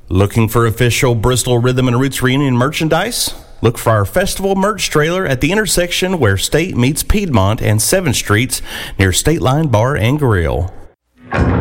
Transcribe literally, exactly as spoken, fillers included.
Looking for official Bristol Rhythm and Roots reunion merchandise? Look for our festival merch trailer at the intersection where State meets Piedmont and seventh Streets near State Line Bar and Grill.